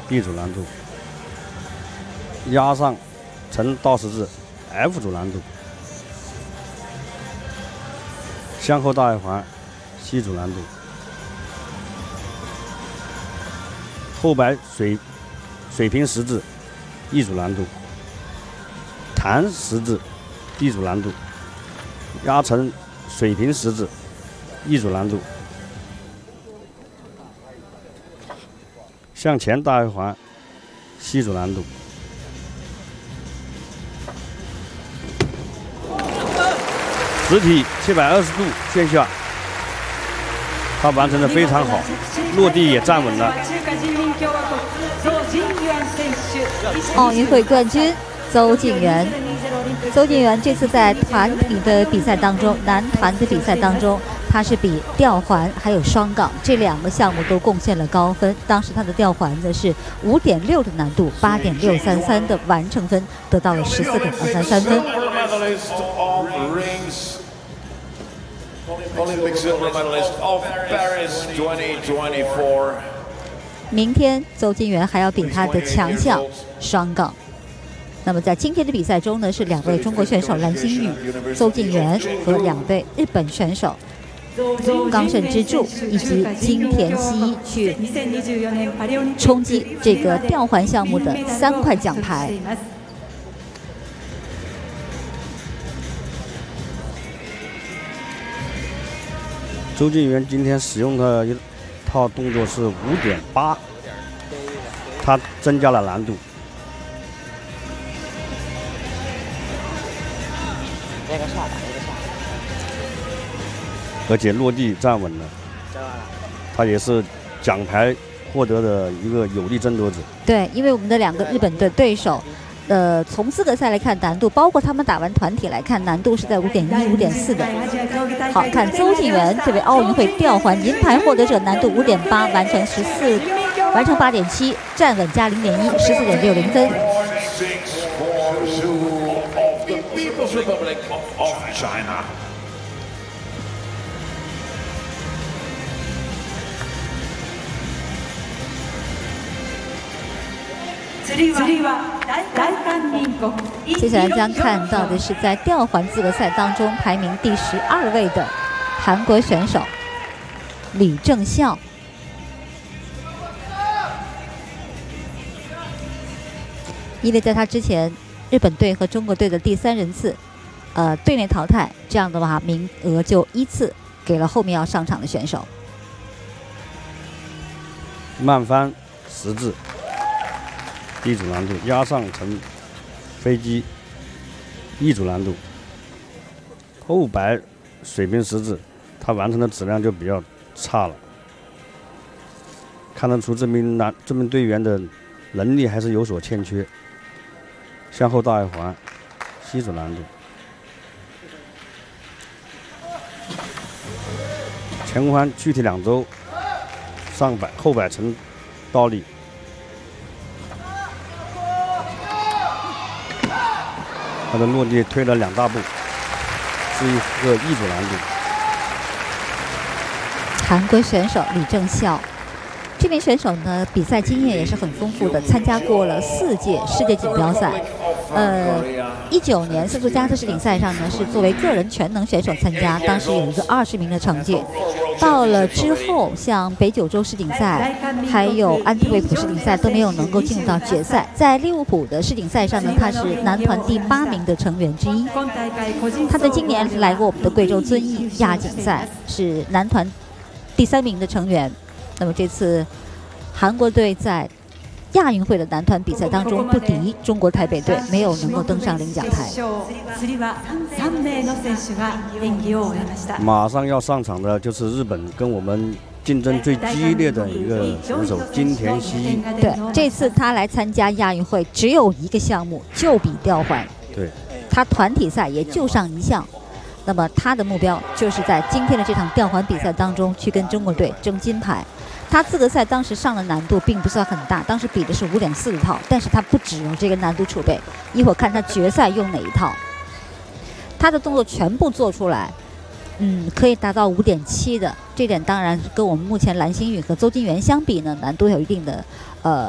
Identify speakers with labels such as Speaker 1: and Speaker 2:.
Speaker 1: B 组难度，压上呈倒十字 F 组难度，向后大回环 C 组难度，后摆水平十字 E 组难度，弹十字 D 组难度，压成水平十字 E 组难度，向前大回环 C 组难度，实体720度线下，他完成的非常好，落地也站稳了。
Speaker 2: 奥运会冠军邹敬园。邹敬园这次在团体的比赛当中，男团的比赛当中，他是比吊环还有双杠这2个项目都贡献了高分。当时他的吊环呢是5.6的难度，8.633的完成分，得到了14.233分。明天邹敬园还要比他的强项双杠。那么在今天的比赛中呢，是2位中国选手蓝星宇、邹敬园和2位日本选手冈胜之助以及金田希一去冲击这个吊环项目的3块奖牌。
Speaker 1: 邹敬园今天使用的一套动作是5.8，他增加了难度。而且落地站稳了，他也是奖牌获得的一个有力争夺者。
Speaker 2: 对，因为我们的2个日本的对手，从资格赛来看难度，包括他们打完团体来看难度是在5.1、5.4的。好看，邹敬园这位奥运会吊环银牌获得者，难度5.8，完成8.7，站稳加0.1，14.60分。接下来将看到的是在吊环资格赛当中排名第12位的韩国选手李正孝。因为在他之前，日本队和中国队的第3人次，队内淘汰，这样的话名额就依次给了后面要上场的选手。
Speaker 1: 慢翻十字 D 组难度，压上成飞机 E 组难度，后摆水平十字，他完成的质量就比较差了。看得出这名队员的能力还是有所欠缺。向后大回环 C 组难度，前环躯体2周，上摆后摆成倒立。他的落地推了2大步，是一个E 组难度。
Speaker 2: 韩国选手李正孝，这名选手呢，比赛经验也是很丰富的，参加过了4届世界锦标赛。19年斯图加特世锦赛上呢，是作为个人全能选手参加，当时有一个20名的成绩。到了之后，像北九州世锦赛，还有安特卫普世锦赛都没有能够进入到决赛。在利物浦的世锦赛上呢，他是男团第8名的成员之一。他在今年来过我们的贵州遵义亚锦赛，是男团第3名的成员。那么这次韩国队在亚运会的男团比赛当中不敌中国台北队，没有能够登上领奖台。
Speaker 1: 马上要上场的就是日本跟我们竞争最激烈的一个选手金田希一。
Speaker 2: 对，这次他来参加亚运会只有一个项目，就比吊环。
Speaker 1: 对，
Speaker 2: 他团体赛也就上1项。那么他的目标就是在今天的这场吊环比赛当中去跟中国队争金牌。他资格赛当时上的难度并不算很大，当时比的是5.4的套，但是他不只有这个难度储备，一会儿看他决赛用哪一套，他的动作全部做出来，可以达到5.7的，这点当然跟我们目前蓝星宇和邹敬园相比呢，难度有一定的